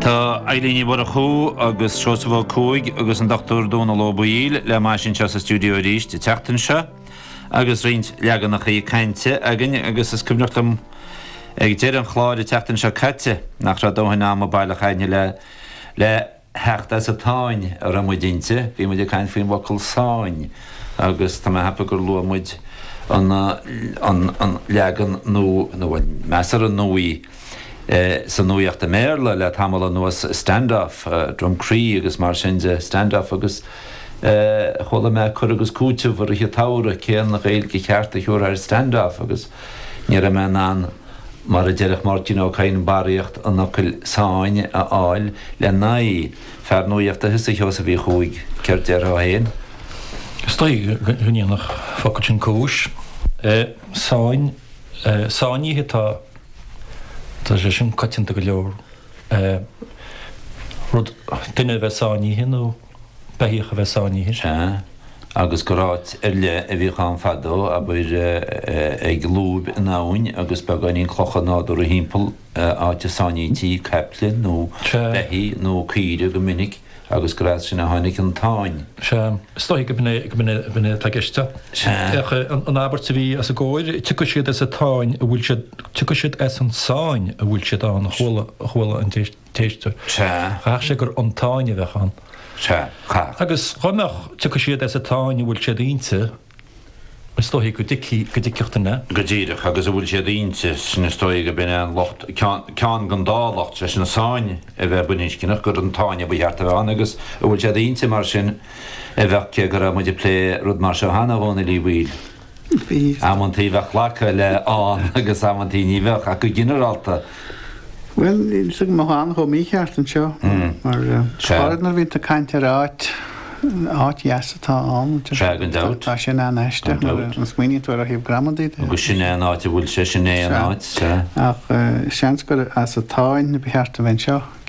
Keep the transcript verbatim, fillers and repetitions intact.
Tá Eileen bor a chu agus Seosbh Cúig agus an Doctor Dóna Lóbaíl le maisin se sa stúdio ríist de teachtain se agus rint legan nach í cainte agin agus is cumnachtam ag déir an chláir teachtain se caite nach ra dóhan ná a bailach chaine le le hecht as a táin ar an muidinte bhí muid a cain faoin bhacail sáin agus tá hapa gur lua muid an an legan nó nó measar an nóí Uh, sa nuíocht a méle le tamala nuas stand-off uh, drumcrí agus mar sinse stand-off agus uh, chola me chur agus cúte bhar a tára céan nach réil go cheart a thuúr ar stand-off agus ní a me an mar a deirech Martin ó cain baríocht an nocail sáin a áil le naí fear nuíocht a his a heos a bhí chuig ceir dear á héin. Stoi hunnéannach focail sin cúis sáin sáiníthe tá Tá sé sin caitianta go leor rud duine bheith sáiníthe nó beíocha bheith sáiníthe se agus goráit ar le a bhí chaán fadó a buir ag lúb in áin agus beganín chlocha nádur a hímpel áte sáinítí ceplin nó behí nó cíide go minic agus goráit sin a tháinig an táin. Se stoi go bine tageiste. An aber sa bhí as a ggóir tu siad as a táin a bhfuil siad tu siad as an sáin a bhfuil siad an chhuila an téiste. Cha sé gur an táin a bheitchan. Agus chuimeach tu siad as a táin a bhfuil siad ínte stoi go dicíochtainna. Go ddíireach agus a bhfuil siad ínte sna stoi go bine an locht cean gan dálacht leis na sáin a bheith buníos cinnach gur an táin a bhíart a bhán agus a bhfuil siad ínte mar sin a bheitce gur a muidir lé rud mar se hana bhána lí bhíl. Amantí bheith lecha le an agus amantí ní bheith a go generalta. Well, il sig mo han ho mi cheart an seo mar sánar vín a caiinte ráit áit jeasatá an tá sin an eiste an smuoine tú a híh grammadíide. Agus sin an áit a bhfuil sé sin é an áit ach seans gur as a táin na beheart a bhain seo